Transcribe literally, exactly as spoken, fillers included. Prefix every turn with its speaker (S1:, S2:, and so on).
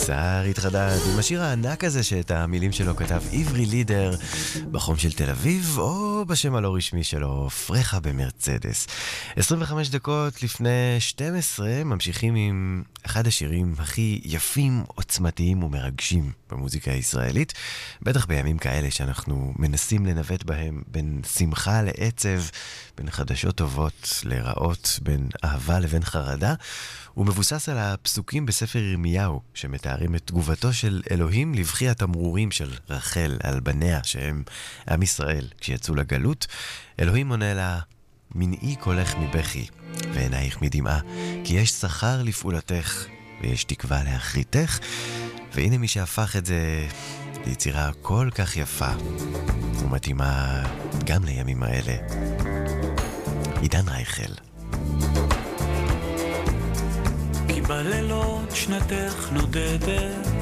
S1: שרית חדד עם השיר הענק הזה שאת המילים שלו כתב עברי לידר בחום של תל אביב, או בשם הלא רשמי שלו פרחה במרצדס. עשרים וחמש דקות לפני שתים עשרה ממשיכים עם אחד השירים הכי יפים, עוצמתיים ומרגשים במוזיקה הישראלית, בטח בימים כאלה שאנחנו מנסים לנווט בהם בין שמחה לעצב, בין חדשות טובות לרעות, בין אהבה לבין חרדה. הוא מבוסס על הפסוקים בספר ירמיהו שמתארים את תגובתו של אלוהים לבכי התמרורים של רחל על בניה שהם עם ישראל כשיצאו לגלות. אלוהים עונה לה, מנעי קולך מבכי ועינייך מדמעה, כי יש שכר לפעולתך ויש תקווה לאחריתך. והנה מי שהפך את זה ליצירה כל כך יפה ומתאימה גם לימים האלה, עידן רייכל.
S2: כי בלילות שנתך נודדת